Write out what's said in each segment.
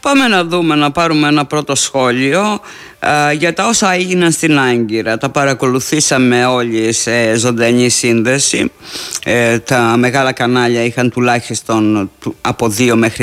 Πάμε να δούμε, να πάρουμε ένα πρώτο σχόλιο για τα όσα έγιναν στην Άγκυρα. Τα παρακολουθήσαμε όλοι σε ζωντανή σύνδεση. Τα μεγάλα κανάλια είχαν τουλάχιστον από 2 μέχρι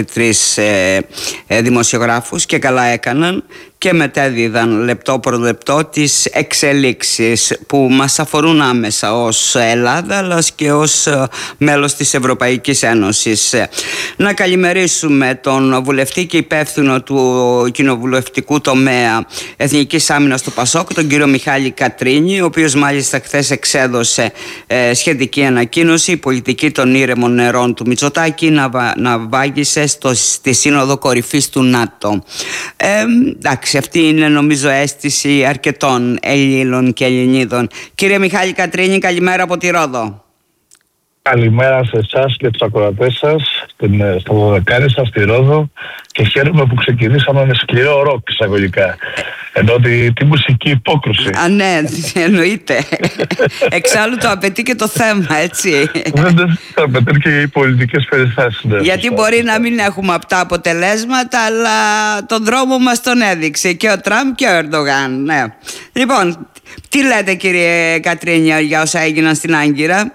3 δημοσιογράφους και καλά έκαναν και μετέδιδαν λεπτό προ λεπτό τις εξελίξεις που μας αφορούν άμεσα ως Ελλάδα αλλά και ως μέλος της Ευρωπαϊκής Ένωσης. Να καλημερίσουμε τον βουλευτή και υπεύθυνο του κοινοβουλευτικού τομέα Εθνικής Άμυνας του ΠΑΣΟΚ, τον κύριο Μιχάλη Κατρίνη, ο οποίος μάλιστα χθες εξέδωσε σχετική ανακοίνωση. Η πολιτική των ήρεμων νερών του Μητσοτάκη να βάγισε στη Σύνοδο Κορυφής του ΝΑΤΟ. Εντάξει, αυτή είναι νομίζω αίσθηση αρκετών Ελλήνων και Ελληνίδων. Κύριε Μιχάλη Κατρίνη, καλημέρα από τη Ρόδο. Καλημέρα σε εσάς και τους ακροατές σας, στα Δωδεκάνησα σας, στη Ρόδο, και χαίρομαι που ξεκινήσαμε με σκληρό ροκ εισαγωγικά. Ενώ τη μουσική υπόκρουση. Ναι, εννοείται. Εξάλλου το απαιτεί και το θέμα, έτσι. Δεν το απαιτούν και οι πολιτικές περιστάσεις. Γιατί μπορεί να μην έχουμε αυτά αποτελέσματα, αλλά τον δρόμο μας τον έδειξε και ο Τραμπ και ο Ερντογάν. Ναι. Λοιπόν, τι λέτε κύριε Κατρίνη για όσα έγιναν στην Άγκυρα?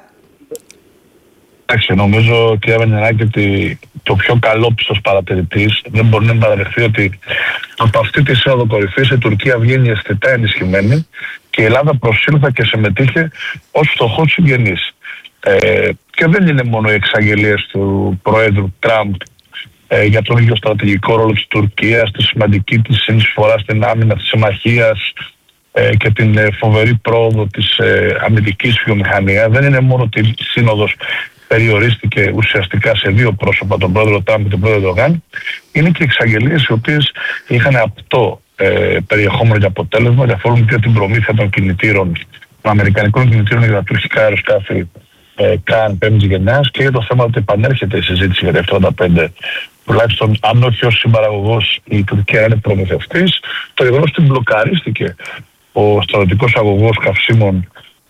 Εντάξει, νομίζω κύριε Βενιεράκη ότι το πιο καλόπιστος παρατηρητής δεν μπορεί να παραδεχθεί ότι από αυτή τη Σύνοδο Κορυφής η Τουρκία βγαίνει αισθητά ενισχυμένη και η Ελλάδα προσήλθε και συμμετείχε ως φτωχός συγγενής. Και δεν είναι μόνο οι εξαγγελίες του Προέδρου Τραμπ για τον ίδιο στρατηγικό ρόλο της Τουρκίας, τη σημαντική της συνεισφορά στην άμυνα της συμμαχίας και την φοβερή πρόοδο της αμυντικής βιομηχανίας. Δεν είναι μόνο ότι η Σύνοδος περιορίστηκε ουσιαστικά σε 2 πρόσωπα, τον πρόεδρο Τραμπ και τον πρόεδρο Ερντογάν. Είναι και εξαγγελίες οι οποίες είχαν απτό περιεχόμενο και αποτέλεσμα και αφορούν και την προμήθεια των κινητήρων, των αμερικανικών κινητήρων για τα τουρκικά αεροσκάφη καν 5ης γενιάς, και για το θέμα ότι επανέρχεται η συζήτηση για τα F-35. Τουλάχιστον, αν όχι ως συμπαραγωγός, η Τουρκία είναι προμηθευτής. Το γεγονός ότι μπλοκαρίστηκε ο στρατιωτικός αγωγός καυσίμων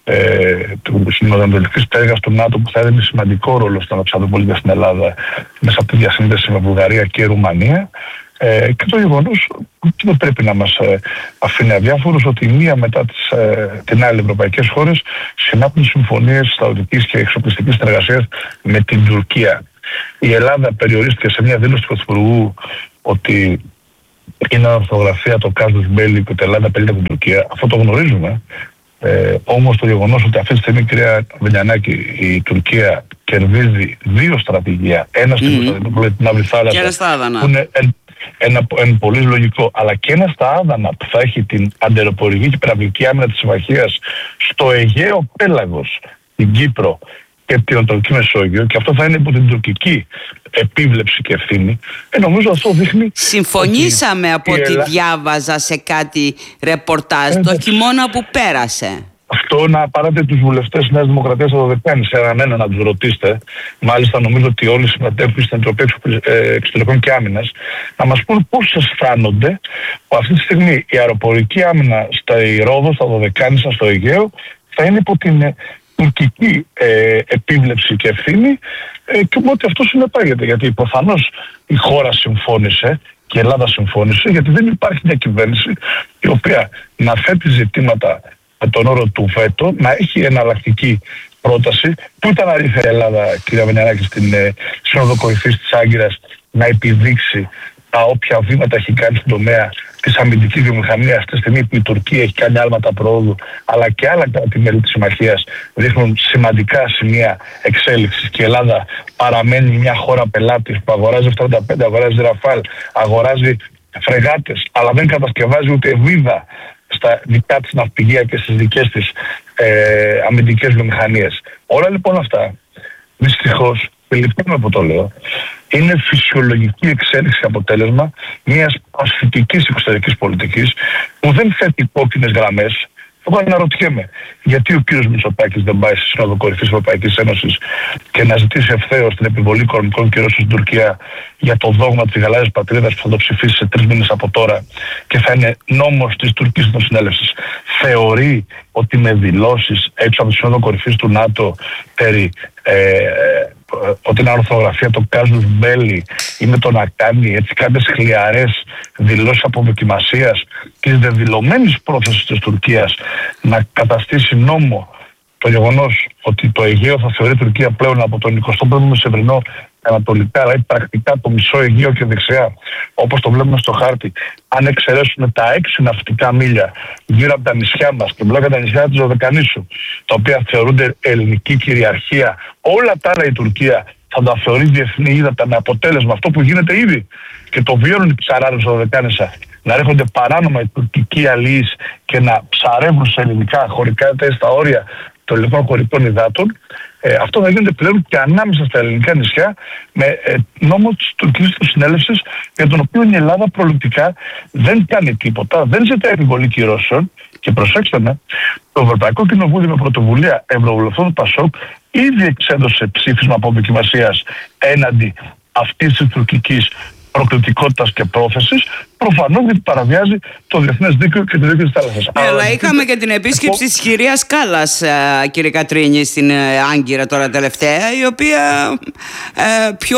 του συνοδευτικής πτέρυγας του ΝΑΤΟ, που θα έδινε σημαντικό ρόλο στην αναψαδοπολίτευση στην Ελλάδα μέσα από τη διασύνδεση με Βουλγαρία και Ρουμανία, και το γεγονός που δεν πρέπει να μας αφήνει αδιάφορους ότι μία μετά την άλλη ευρωπαϊκές χώρες συνάπτουν συμφωνίες στρατιωτικής και εξοπλιστικής συνεργασίας με την Τουρκία. Η Ελλάδα περιορίστηκε σε μια δήλωση του Πρωθυπουργού ότι είναι ανορθογραφία το κάστος Μπέλη και ότι η Ελλάδα απελείται από την Τουρκία. Αυτό το γνωρίζουμε. Όμως το γεγονός ότι αυτή τη στιγμή, κυρία Βενιανάκη, η Τουρκία κερδίζει 2 στρατηγία, ένα στην Κωνσταντινούπολη, την Αύρη Θάλασσα, που είναι ένα πολύ λογικό, αλλά και ένα στα Άδανα που θα έχει την αντιεροπορική και πυραυλική άμυνα της συμμαχίας στο Αιγαίο Πέλαγος, την Κύπρο και την Ανατολική Μεσόγειο, και αυτό θα είναι υπό την τουρκική επίβλεψη και ευθύνη. Νομίζω αυτό δείχνει. Συμφωνήσαμε από ό,τι διάβαζα σε κάτι ρεπορτάζ το χειμώνα που πέρασε. Αυτό να πάρετε τους βουλευτές της Νέας Δημοκρατίας στο Δωδεκάνησα, έναν να τους ρωτήσετε. Μάλιστα, νομίζω ότι όλοι συμμετέχουν στην Επιτροπή Εξωτερικών και Άμυνας, να μας πούν πώς αισθάνονται που αυτή τη στιγμή η αεροπορική άμυνα στα Ρόδο, στα Δωδεκάνησα, στο Αιγαίο, θα είναι υπό την τουρκική επίβλεψη και ευθύνη, και ότι αυτό συνεπάγεται. Γιατί προφανώς η χώρα συμφώνησε και η Ελλάδα συμφώνησε, γιατί δεν υπάρχει μια κυβέρνηση η οποία να θέτει ζητήματα με τον όρο του βέτο, να έχει εναλλακτική πρόταση. Πού ήταν αλήθεια η Ελλάδα, κυρία Βενιαράκη, στην Σύνοδο Κορυφής της Άγκυρας, να επιδείξει τα όποια βήματα έχει κάνει στον τομέα της αμυντικής βιομηχανίας, αυτή τη στιγμή που η Τουρκία έχει κάνει άλματα προόδου, αλλά και άλλα κράτη-μέλη της συμμαχίας δείχνουν σημαντικά σημεία εξέλιξης, και η Ελλάδα παραμένει μια χώρα πελάτης που αγοράζει F-35, αγοράζει Ραφάλ, αγοράζει φρεγάτες, αλλά δεν κατασκευάζει ούτε βίδα στα δικά της ναυπηγεία και στις δικές της αμυντικές βιομηχανίες. Όλα λοιπόν αυτά, δυστυχώς, λυπάμαι που το λέω, είναι φυσιολογική εξέλιξη, αποτέλεσμα μιας ασφυτικής εξωτερικής πολιτικής που δεν θέτει κόκκινες γραμμές. Εγώ αναρωτιέμαι γιατί ο κύριος Μητσοτάκης δεν πάει στη Σύνοδο Κορυφής της Ευρωπαϊκής Ένωσης και να ζητήσει ευθέως την επιβολή οικονομικών κυρώσεων στην Τουρκία για το δόγμα της γαλάζιας πατρίδας που θα το ψηφίσει σε 3 μήνες από τώρα και θα είναι νόμος της τουρκικής εθνοσυνέλευσης. Θεωρεί ότι με δηλώσεις έξω από τη Σύνοδο Κορυφής του ΝΑΤΟ περί ότι είναι ορθογραφία το casus belli ή με το να κάνει έτσι κάποιες χλιαρές δηλώσεις αποδοκιμασίας της δεδηλωμένης πρόθεσης της Τουρκίας να καταστήσει νόμο το γεγονός ότι το Αιγαίο θα θεωρεί η Τουρκία πλέον από τον 21ο μεσημβρινό ανατολικά, δηλαδή πρακτικά το μισό Αιγαίο και δεξιά, όπως το βλέπουμε στο χάρτη, αν εξαιρέσουμε τα 6 ναυτικά μίλια γύρω από τα νησιά μας και μιλάω για τα νησιά της Δωδεκανήσου, τα οποία θεωρούνται ελληνική κυριαρχία, όλα τα άλλα η Τουρκία θα τα θεωρεί διεθνή ύδατα, με αποτέλεσμα αυτό που γίνεται ήδη και το βιώνουν οι ψαράδες στο Δωδεκάνησα, να έρχονται παράνομα οι τουρκικοί αλληλείς και να ψαρεύουν σε ελληνικά χωρικά ύδατα στα όρια των ελληνικών χωρικών υδάτων. Αυτό θα γίνεται πλέον και ανάμεσα στα ελληνικά νησιά με νόμο της τουρκικής συνέλευσης, για τον οποίο η Ελλάδα προληπτικά δεν κάνει τίποτα, δεν ζητάει επιβολή κυρώσεων. Και προσέξτε με, το Ευρωπαϊκό Κοινοβούλιο με πρωτοβουλία Ευρωβουλευτών ΠΑΣΟΚ ήδη εξέδωσε ψήφισμα αποδοκιμασίας έναντι αυτής της τουρκικής προκλητικότητας και πρόθεσης, προφανώς γιατί παραβιάζει το διεθνές δίκαιο και το δίκαιο της θάλασσας. Αλλά είχαμε και την επίσκεψη της κυρίας Κάλλας, κύριε Κατρίνη, στην Άγκυρα τώρα τελευταία, η οποία πιο...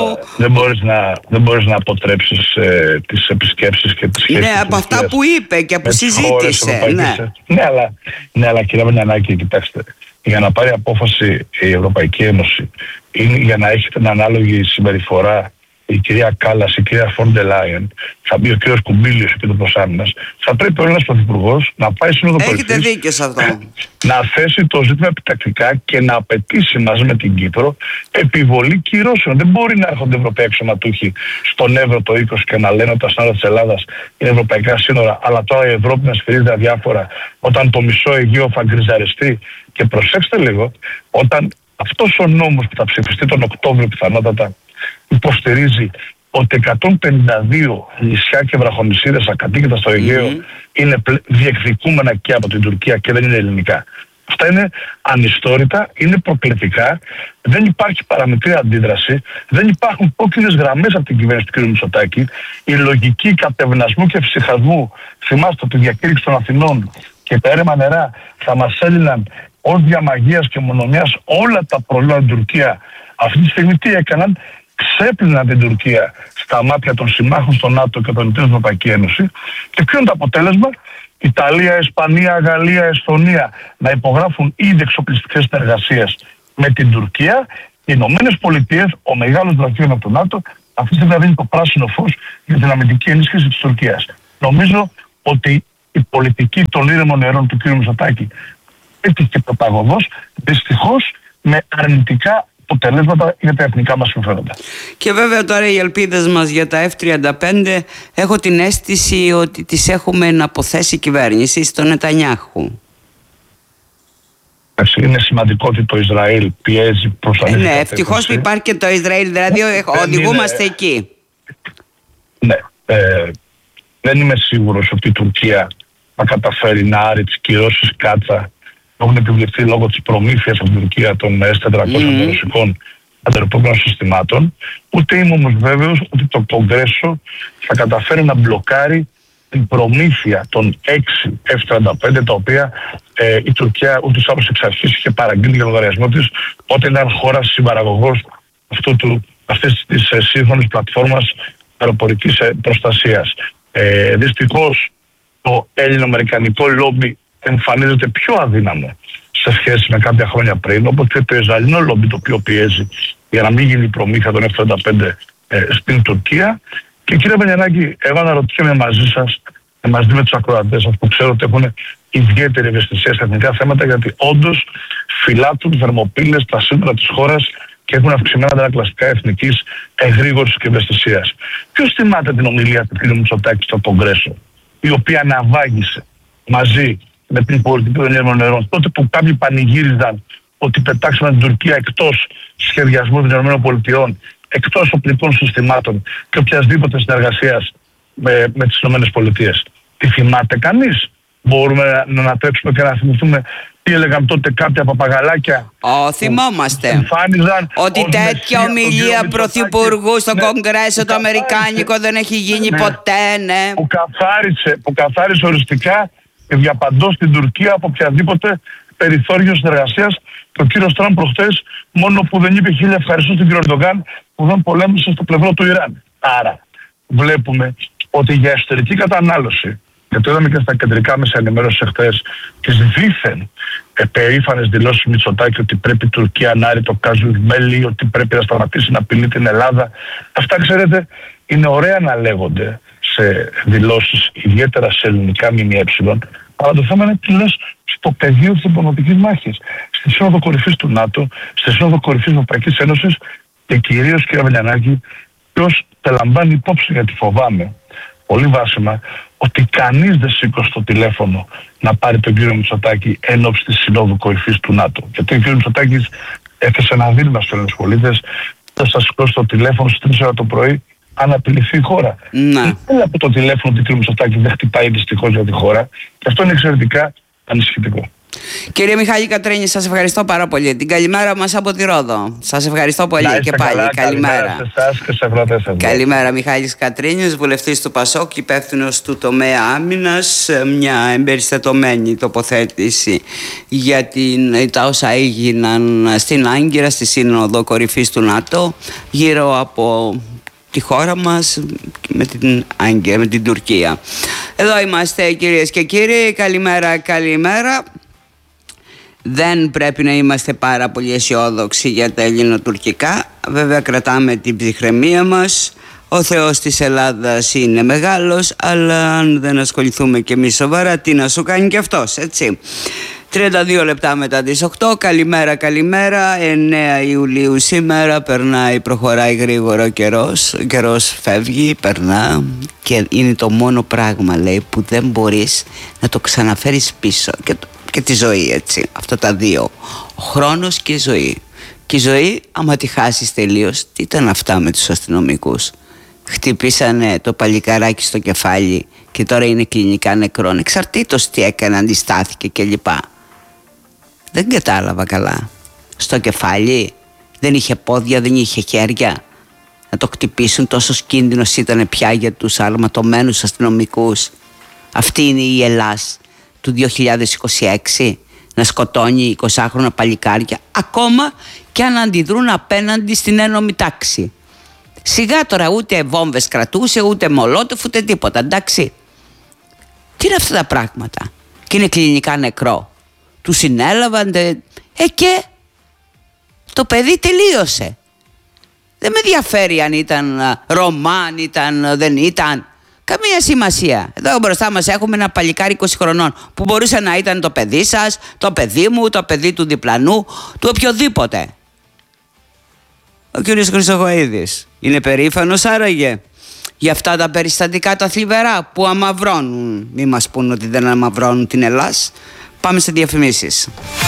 Δεν μπορείς να αποτρέψεις τις επισκέψεις και τις σχέσεις. Ναι, από αυτά που είπε και που συζήτησε. Ναι, αλλά κύριε Βενιανάκη, κοιτάξτε, για να πάρει απόφαση η Ευρωπαϊκή Ένωση ή για να έχει την ανάλογη συμπεριφορά η κυρία Κάλλας, η κυρία Φόντε Λάιεν, θα μπει ο κύριος Κουμπίλιος, ο Επίτροπος Άμυνας, θα πρέπει ο Έλληνας Πρωθυπουργός να πάει σύνοδο κορυφής. Έχετε δίκιο σε αυτό. Να θέσει το ζήτημα επιτακτικά και να απαιτήσει μαζί με την Κύπρο επιβολή κυρώσεων. Δεν μπορεί να έρχονται Ευρωπαίοι αξιωματούχοι στον Εύρο το 20 και να λένε ότι τα σύνορα της Ελλάδας είναι ευρωπαϊκά σύνορα, αλλά τώρα η Ευρώπη να σφυρίζει αδιάφορα όταν το μισό Αιγαίο θα γκριζαριστεί. Και προσέξτε λίγο, όταν αυτός ο νόμος που θα ψηφιστεί τον Οκτώβριο πιθανότατα υποστηρίζει ότι 152 νησιά και βραχονησίδες ακατοίκητα στο Αιγαίο είναι διεκδικούμενα και από την Τουρκία και δεν είναι ελληνικά. Αυτά είναι ανιστόρητα, είναι προκλητικά, δεν υπάρχει παραμικρή αντίδραση, δεν υπάρχουν κόκκινες γραμμές από την κυβέρνηση του κ. Μητσοτάκη. Η λογική κατευνασμού και φυσικασμού, θυμάστε τη διακήρυξη των Αθηνών και τα έρημα νερά θα μας έλυναν ως διαμαγείας και μονομιάς όλα τα προβλήματα στην Τουρκία. Αυτή τη στιγμή τι έκαναν? Ξέπλυναν την Τουρκία στα μάτια των συμμάχων στο ΝΑΤΟ και των εταίρων στην Ευρωπαϊκή Ένωση. Και ποιο είναι το αποτέλεσμα? Ιταλία, Ισπανία, Γαλλία, Εσθονία να υπογράφουν ήδη εξοπλιστικές συνεργασίες με την Τουρκία. Οι Ηνωμένες Πολιτείες, ο μεγάλος δραστήριο από το ΝΑΤΟ, αυτή τη στιγμή δίνει το πράσινο φως για την αμυντική ενίσχυση της Τουρκίας. Νομίζω ότι η πολιτική των ήρεμων νερών του κ. Μητσοτάκη έτυχε πρωταγωγός, δυστυχώς με αρνητικά αποτελέσματα για τα εθνικά μας συμφέροντα. Και βέβαια τώρα οι ελπίδες μας για τα F-35 έχω την αίσθηση ότι τις έχουμε να αποθέσει η κυβέρνηση στον Νετανιάχου. Είναι σημαντικό ότι το Ισραήλ πιέζει προς τα ναι, ευτυχώς που υπάρχει και το Ισραήλ, δηλαδή οδηγούμαστε εκεί. Ναι, δεν είμαι σίγουρος ότι η Τουρκία θα καταφέρει να άρει τις κυρώσεις κάτσα που έχουν επιβληθεί λόγω της προμήθειας από την Τουρκία των S-400 των ρωσικών αντεροπρόκλων συστημάτων. Ούτε είμαι όμως βέβαιος ότι το Κογκρέσο θα καταφέρει να μπλοκάρει την προμήθεια των 6 F-35, τα οποία η Τουρκία ούτως άλλως εξ αρχής είχε παραγγείλει για λογαριασμό της όταν ήταν χώρα συμπαραγωγός αυτής της σύγχρονης πλατφόρμας αεροπορικής προστασίας. Δυστυχώς το ελληνοαμερικανικό λόμπι εμφανίζεται πιο αδύναμο σε σχέση με κάποια χρόνια πριν, όπως και το Ισραηλινό λόμπι, το οποίο πιέζει για να μην γίνει η προμήθεια των F-35 στην Τουρκία. Και κύριε Βενιανάκη, εγώ αναρωτιέμαι μαζί σας, μαζί με τους ακροατές σας που ξέρω ότι έχουν ιδιαίτερη ευαισθησία στα εθνικά θέματα, γιατί όντως φυλάττουν θερμοπύλες στα σύνορα της χώρας και έχουν αυξημένα αντανακλαστικά εθνικής εγρήγορσης και ευαισθησίας. Ποιος θυμάται την ομιλία του κ. Μητσοτάκη στο Κογκρέσο, η οποία αναβάγησε μαζί με την πολιτική των ήρεμων νερών, τότε που κάποιοι πανηγύριζαν ότι πετάξαμε την Τουρκία εκτός σχεδιασμού των ΗΠΑ, εκτός οπλικών συστημάτων και οποιασδήποτε συνεργασίας με τις ΗΠΑ. Τι θυμάται κανείς? Μπορούμε να ανατρέξουμε και να θυμηθούμε τι έλεγαν τότε κάποια παπαγαλάκια? Θυμόμαστε ότι τέτοια ομιλία πρωθυπουργού στο Κογκρέσο το αμερικάνικο δεν έχει γίνει ποτέ, ναι. Που καθάρισε οριστικά και διαπαντός στην Τουρκία από οποιαδήποτε περιθώριο συνεργασίας. Και ο κύριος Τραμπ προχθές, μόνο που δεν είπε 1000 ευχαριστώ στον κύριο Ερντογάν που δεν πολέμησε στο πλευρό του Ιράν. Άρα βλέπουμε ότι για εσωτερική κατανάλωση, και το είδαμε και στα κεντρικά μέσα ενημέρωση εχθές, τις δήθεν περήφανες δηλώσεις Μητσοτάκη ότι πρέπει η Τουρκία να άρει το κάζου μέλι, ότι πρέπει να σταματήσει να απειλεί την Ελλάδα. Αυτά, ξέρετε, είναι ωραία να λέγονται σε δηλώσεις, ιδιαίτερα σε ελληνικά ΜΜΕ, αλλά το θέμα είναι τι λες στο πεδίο της διπλωματικής μάχης. Στη Σύνοδο Κορυφής του ΝΑΤΟ, στη Σύνοδο Κορυφής της Ευρωπαϊκής Ένωσης και κυρίως, κύριε Βελιανάκη, ποιος τα λαμβάνει υπόψη, γιατί φοβάμαι πολύ βάσιμα ότι κανείς δεν σήκωσε το τηλέφωνο να πάρει τον κύριο Μητσοτάκη εν ώψη της Συνόδου Κορυφής του ΝΑΤΟ. Γιατί ο κύριος Μητσοτάκης έθεσε ένα δίλημμα στους Έλληνες πολίτες, θα σηκώσει το τηλέφωνο στις 3 ώρα το πρωί αν απειληθεί η χώρα. Ναι. Έλα από το τηλέφωνο του κ. Μητσοτάκη δεν χτυπάει δυστυχώς για τη χώρα, και αυτό είναι εξαιρετικά ανησυχητικό. Κύριε Μιχάλη Κατρίνη, σας ευχαριστώ πάρα πολύ. Την καλημέρα μας από τη Ρόδο. Σας ευχαριστώ πολύ και πάλι. Καλά, καλημέρα σε εσάς και σε ευρωτές σας. Καλημέρα, Μιχάλης Κατρίνης, βουλευτής του ΠΑΣΟΚ, υπεύθυνος του τομέα άμυνας. Μια εμπεριστατωμένη τοποθέτηση για τα όσα έγιναν στην Άγκυρα, στη Σύνοδο Κορυφής του ΝΑΤΟ, γύρω από τη χώρα μας με την Άγκυρα, με την Τουρκία. Εδώ είμαστε, κυρίες και κύριοι. Καλημέρα, καλημέρα. Δεν πρέπει να είμαστε πάρα πολύ αισιόδοξοι για τα ελληνοτουρκικά. Βέβαια κρατάμε την ψυχραιμία μας. Ο Θεός της Ελλάδας είναι μεγάλος, αλλά αν δεν ασχοληθούμε και εμείς σοβαρά, τι να σου κάνει και αυτός, έτσι. 32 λεπτά μετά τις 8. Καλημέρα, καλημέρα. 9 Ιουλίου σήμερα. Περνάει, προχωράει γρήγορα ο καιρός. Ο καιρός φεύγει, περνά, και είναι το μόνο πράγμα, λέει, που δεν μπορείς να το ξαναφέρεις πίσω. Και τη ζωή, έτσι. Αυτά τα δύο. Ο χρόνος και η ζωή. Και η ζωή, άμα τη χάσεις τελείως, τι ήταν αυτά με τους αστυνομικούς? Χτυπήσανε το παλικαράκι στο κεφάλι και τώρα είναι κλινικά νεκρόν, εξαρτήτως τι έκανε, αντιστάθηκε κλπ. Δεν κατάλαβα καλά. Στο κεφάλι δεν είχε πόδια, δεν είχε χέρια. Να το χτυπήσουν, τόσο κίνδυνος ήταν πια για τους αρματωμένους αστυνομικούς? Αυτή είναι η Ελλάς του 2026, να σκοτώνει 20χρονα παλικάρια, ακόμα και αν αντιδρούν απέναντι στην ένομη τάξη. Σιγά τώρα, ούτε βόμβες κρατούσε, ούτε μολότοφ, ούτε τίποτα, εντάξει. Τι είναι αυτά τα πράγματα? Και είναι κλινικά νεκρό. Του συνέλαβαν και το παιδί τελείωσε. Δεν με ενδιαφέρει αν ήταν Ρωμά, αν ήταν, δεν ήταν. Καμία σημασία. Εδώ μπροστά μας έχουμε ένα παλικάρι 20 χρονών που μπορούσε να ήταν το παιδί σας, το παιδί μου, το παιδί του διπλανού, του οποιοδήποτε. Ο κύριος Χρυσοχοΐδης είναι περήφανος άραγε για αυτά τα περιστατικά τα θλιβερά που αμαυρώνουν? Μη μας πούν ότι δεν αμαυρώνουν την Ελλάς. Πάμε σε διαφημίσεις.